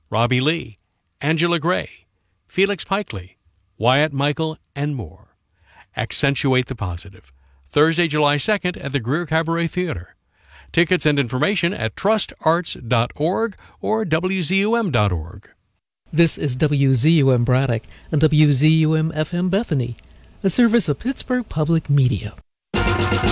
Robbie Lee, Angela Gray, Felix Pikely, Wyatt Michael, and more. Accentuate the Positive, Thursday, July 2nd at the Greer Cabaret Theater. Tickets and information at trustarts.org or wzum.org. This is WZUM Braddock and WZUM FM Bethany, a service of Pittsburgh Public Media.